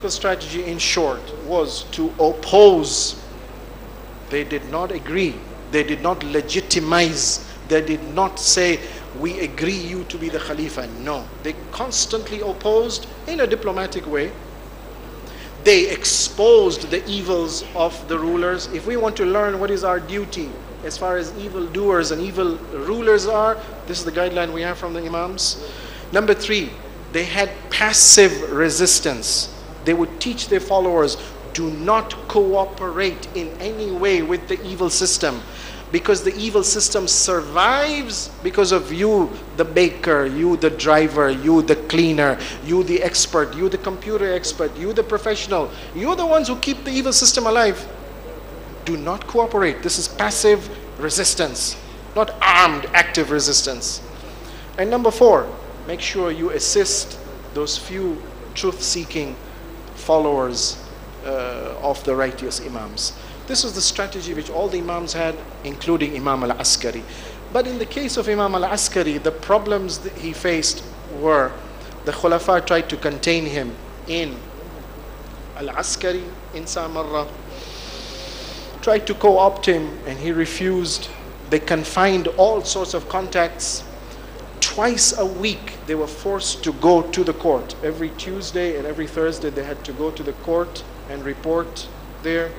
strategy, in short, was to oppose. They did not agree. They did not legitimize. They did not say, we agree you to be the Khalifa. No. They constantly opposed in a diplomatic way. They exposed the evils of the rulers. If we want to learn what is our duty as far as evil doers and evil rulers are, this is the guideline we have from the Imams. Number 3, they had passive resistance. They would teach their followers, do not cooperate in any way with the evil system, because the evil system survives because of you, the baker, you, the driver, you, the cleaner, you, the expert, you, the computer expert, you, the professional. You're the ones who keep the evil system alive. Do not cooperate. This is passive resistance, not armed, active resistance. And number 4, make sure you assist those few truth-seeking followers of the righteous Imams. This was the strategy which all the Imams had, including Imam al-Askari. But in the case of Imam al-Askari, the problems that he faced were the Khulafa tried to contain him in al-Askari, in Samarra, tried to co-opt him and he refused. They confined all sorts of contacts. Twice a week they were forced to go to the court. Every Tuesday and every Thursday they had to go to the court and report there.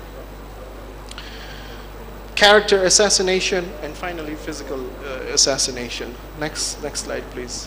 Character assassination, and finally physical assassination. Next slide, please.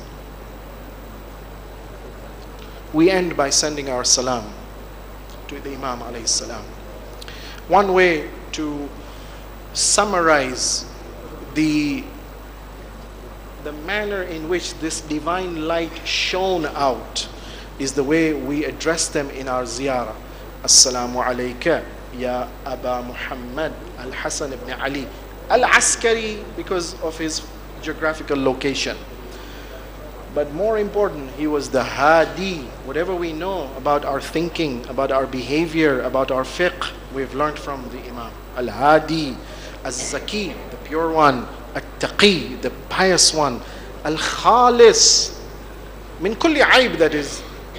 We end by sending our salam to the Imam alayhi salam. One way to summarize the manner in which this divine light shone out is the way we address them in our ziyarah. Assalamu alayka ya Aba Muhammad al-Hasan ibn Ali al-Askari, because of his geographical location. But more important, he was the Hadi. Whatever we know about our thinking, about our behavior, about our fiqh, we've learned from the Imam. Al-Hadi, Al-Zaki, the pure one, Al-Taqi, the pious one, Al-Khalis, min kulli aib, that is,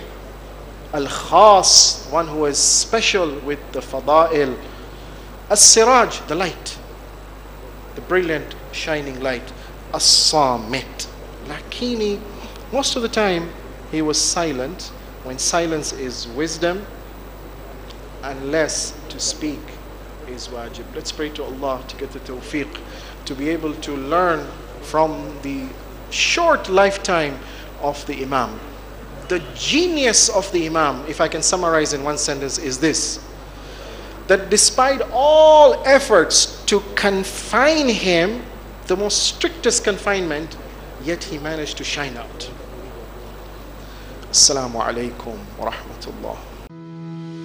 Al-Khas, one who is special with the Fada'il, As-Siraj, the light, the brilliant shining light, As-Samit. Lakini, most of the time he was silent, when silence is wisdom, unless to speak is wajib. Let's pray to Allah to get the tawfiq to be able to learn from the short lifetime of the Imam. The genius of the Imam, if I can summarize in one sentence, is this: that despite all efforts to confine him, the most strictest confinement, yet he managed to shine out. Assalamu alaikum wa rahmatullah.